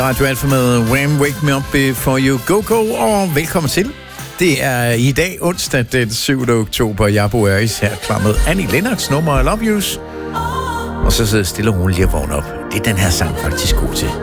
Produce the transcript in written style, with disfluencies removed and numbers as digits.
Radio Alfa med Wham! Wake Me Up Before You Go, og velkommen til. Det er i dag onsdag den 7. oktober. Jeg bor her klar med Annie Lennox nummer I Love Yous. Og så sidder stille og roligt lige og vågne op. Det er den her sang faktisk god til.